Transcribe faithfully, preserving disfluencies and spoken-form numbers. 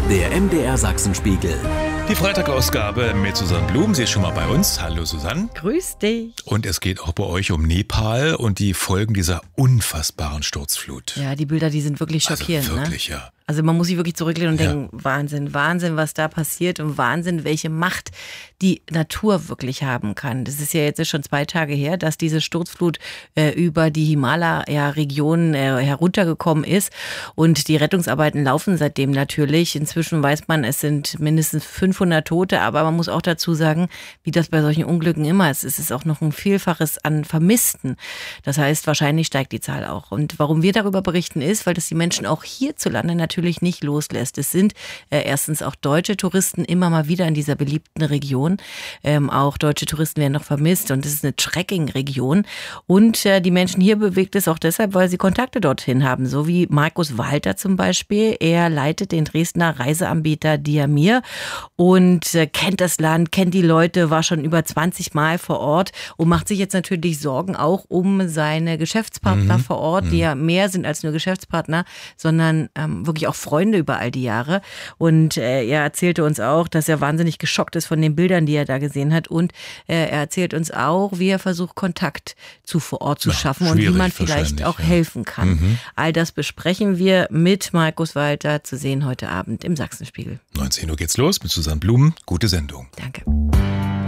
Der M D R Sachsenspiegel. Die Freitagausgabe mit Susanne Blum. Sie ist schon mal bei uns. Hallo Susanne. Grüß dich. Und es geht auch bei euch um Nepal und die Folgen dieser unfassbaren Sturzflut. Ja, die Bilder, die sind wirklich schockierend. Also wirklich, ne? ja. Also man muss sich wirklich zurücklehnen und Ja. denken, Wahnsinn, Wahnsinn, was da passiert und Wahnsinn, welche Macht die Natur wirklich haben kann. Das ist ja jetzt schon zwei Tage her, dass diese Sturzflut äh, über die Himalaya-Region äh, heruntergekommen ist und die Rettungsarbeiten laufen seitdem natürlich. Inzwischen weiß man, es sind mindestens fünfhundert Tote, aber man muss auch dazu sagen, wie das bei solchen Unglücken immer ist, es ist auch noch ein Vielfaches an Vermissten. Das heißt, wahrscheinlich steigt die Zahl auch. Und warum wir darüber berichten ist, weil das die Menschen auch hierzulande natürlich nicht loslässt. Es sind äh, erstens auch deutsche Touristen immer mal wieder in dieser beliebten Region. Ähm, auch deutsche Touristen werden noch vermisst und es ist eine Trekking-Region. Und äh, die Menschen hier bewegt es auch deshalb, weil sie Kontakte dorthin haben. So wie Markus Walter zum Beispiel. Er leitet den Dresdner Reiseanbieter Diamir und äh, kennt das Land, kennt die Leute, war schon über zwanzig Mal vor Ort und macht sich jetzt natürlich Sorgen auch um seine Geschäftspartner Mhm. vor Ort, die ja mehr sind als nur Geschäftspartner, sondern ähm, wirklich auch Freunde über all die Jahre. Und äh, er erzählte uns auch, dass er wahnsinnig geschockt ist von den Bildern, die er da gesehen hat. Und äh, er erzählt uns auch, wie er versucht, Kontakt zu vor Ort zu Ja, schaffen und wie schwierig man vielleicht wahrscheinlich, auch ja. helfen kann. Mhm. All das besprechen wir mit Markus Walter, zu sehen heute Abend im Sachsenspiegel. neunzehn Uhr geht's los mit Susanne Blum. Gute Sendung. Danke.